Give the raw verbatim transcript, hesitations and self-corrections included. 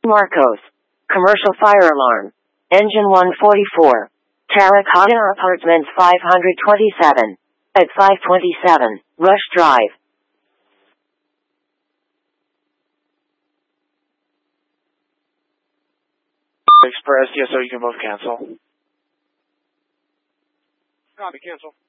Marcos. Commercial fire alarm. Engine one forty-four. Terracotta Apartments five twenty-seven. At five twenty-seven, Rush Drive. Express, yes, so you can both cancel. Copy, cancel.